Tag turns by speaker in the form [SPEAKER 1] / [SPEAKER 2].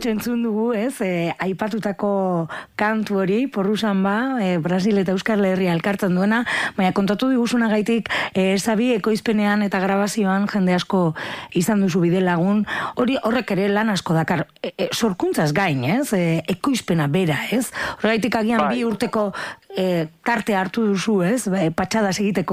[SPEAKER 1] entzun dugu, ez, aipatutako kantu hori, porrusan ba, Brasil eta Euskal Herria elkartzen duena, baina kontatu diguzunagaitik, Sabi ekoizpenean eta grabazioan jende asko izan duzu bide lagun, horrek ere lan asko dakar, sorkuntzaz gain, ez, ekoizpena bera, ez, horregaitik agian bi urteko tarte hartu duzu, ez, patxadas egiteko